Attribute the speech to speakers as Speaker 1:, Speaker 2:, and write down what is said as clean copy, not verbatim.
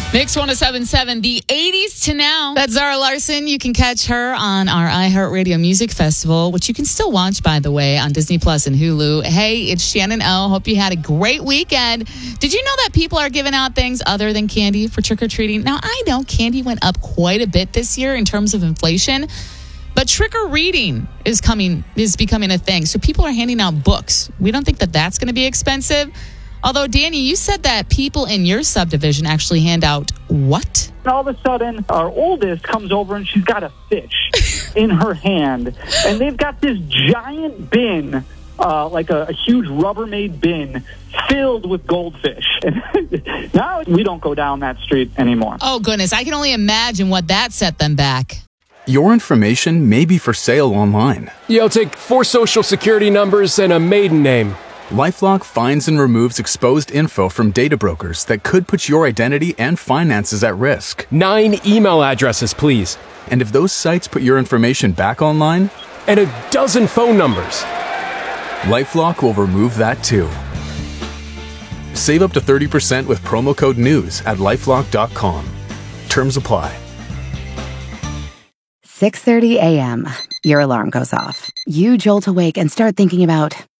Speaker 1: Mix 1077, the 80s to now. That's Zara Larson. You can catch her on our iHeartRadio Music Festival, which you can still watch, by the way, on Disney Plus and Hulu. Hey, it's Shannon O. Hope you had a great weekend. Did you know that people are giving out things other than candy for trick-or-treating? Now, I know candy went up quite a bit this year in terms of inflation, but trick-or-reading is becoming a thing. So people are handing out books. We don't think that that's going to be expensive. Although, Danny, you said that people in your subdivision actually hand out what?
Speaker 2: All of a sudden, our oldest comes over and she's got a fish in her hand. And they've got this giant bin, like a huge Rubbermaid bin, filled with goldfish. And now we don't go down that street anymore.
Speaker 1: Oh, goodness. I can only imagine what that set them back.
Speaker 3: Your information may be for sale online.
Speaker 4: Yeah, I'll take 4 social security numbers and a maiden name.
Speaker 3: LifeLock finds and removes exposed info from data brokers that could put your identity and finances at risk.
Speaker 4: 9 email addresses, please.
Speaker 3: And if those sites put your information back online,
Speaker 4: and a dozen phone numbers.
Speaker 3: LifeLock will remove that too. Save up to 30% with promo code NEWS at LifeLock.com. Terms apply.
Speaker 5: 6:30 a.m. Your alarm goes off. You jolt awake and start thinking about